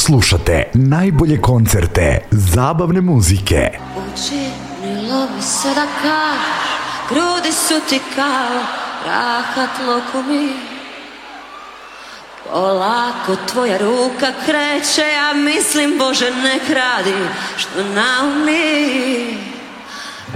Slušate najbolje koncerte zabavne muzike. Učinilo mi se da kažeš, grudi su ti kao rahat lokumi. Polako tvoja ruka kreće, ja mislim Bože nek radi što naumi.